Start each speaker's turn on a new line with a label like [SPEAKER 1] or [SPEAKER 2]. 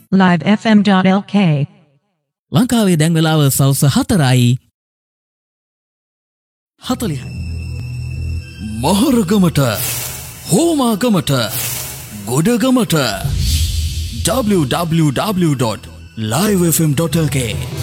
[SPEAKER 1] livefm.lk
[SPEAKER 2] ලංකාවේ දැන් වෙලාව සවස් 4:40 මහරගමට හෝමාගමට ගොඩගමට www.livefm.lk